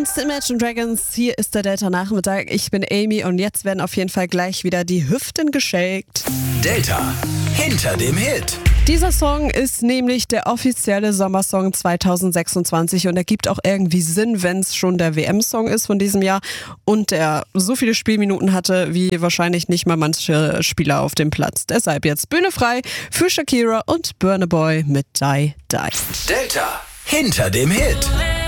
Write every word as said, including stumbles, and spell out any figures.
Jetzt Imagine Dragons, hier ist der Delta Nachmittag. Ich bin Amy und jetzt werden auf jeden Fall gleich wieder die Hüften geschakt. Delta hinter dem Hit. Dieser Song ist nämlich der offizielle Sommersong zwanzig sechsundzwanzig und er gibt auch irgendwie Sinn, wenn es schon der W M-Song ist von diesem Jahr und er so viele Spielminuten hatte wie wahrscheinlich nicht mal manche Spieler auf dem Platz. Deshalb jetzt Bühne frei für Shakira und Burna Boy mit Die Die. Delta hinter dem Hit.